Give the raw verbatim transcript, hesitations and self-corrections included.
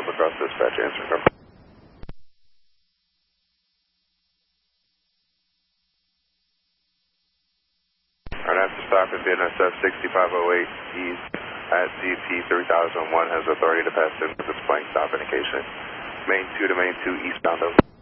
Alpha Cross Dispatch, answering number. Alright, after stopping B N S F sixty-five oh eight East at Z P three thousand one has authority to pass in with its blank stop indication. Main two to main two eastbound over.